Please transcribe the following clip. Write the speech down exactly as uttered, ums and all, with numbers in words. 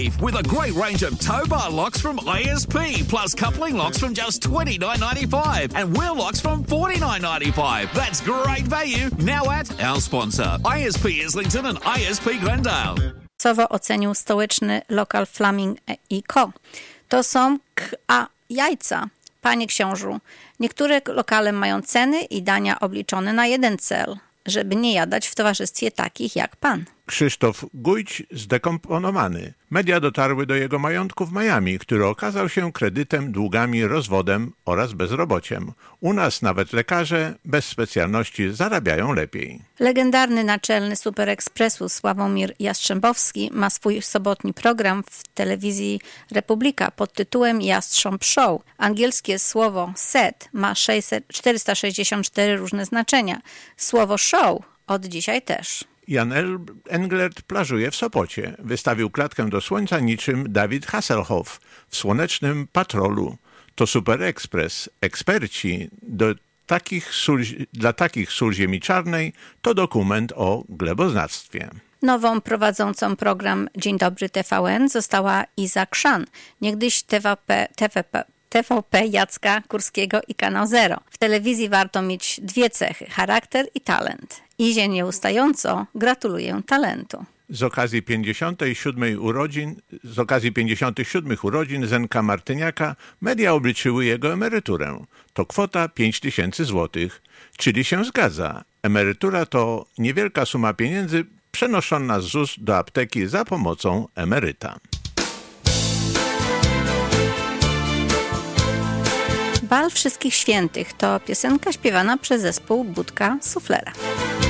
With a great range of tow bar locks from I S P, plus coupling locks from just twenty-nine ninety-five and wheel locks from forty-nine ninety-five. That's great value now at our sponsor, I S P Islington and I S P Glendale. Sowo ocenił stołeczny lokal Flaming i Co. To są k a jajca. Panie książu, niektóre lokale mają ceny i dania obliczone na jeden cel, żeby nie jadać w towarzystwie takich jak pan. Krzysztof Gujć zdekomponowany. Media dotarły do jego majątku w Miami, który okazał się kredytem, długami, rozwodem oraz bezrobociem. U nas nawet lekarze bez specjalności zarabiają lepiej. Legendarny naczelny Super Expressu Sławomir Jastrzębowski ma swój sobotni program w telewizji Republika pod tytułem Jastrząb Show. Angielskie słowo set ma czterysta sześćdziesiąt cztery różne znaczenia. Słowo show od dzisiaj też. Jan Englert plażuje w Sopocie. Wystawił klatkę do słońca niczym David Hasselhoff w Słonecznym Patrolu. To Super Express. Eksperci do takich sól, dla takich sól ziemi czarnej to dokument o gleboznawstwie. Nową prowadzącą program Dzień Dobry T V N została Iza Krzan, niegdyś T V P, T V P, T V P Jacka Kurskiego i Kanał Zero. W telewizji warto mieć dwie cechy, charakter i talent. Izie nieustająco gratuluję talentu. Z okazji pięćdziesiątych siódmych urodzin, z okazji pięćdziesiątych siódmych urodzin Zenka Martyniaka media obliczyły jego emeryturę. To kwota pięć tysięcy złotych, czyli się zgadza. Emerytura to niewielka suma pieniędzy przenoszona z ZUS do apteki za pomocą emeryta. Bal Wszystkich Świętych to piosenka śpiewana przez zespół Budka Suflera.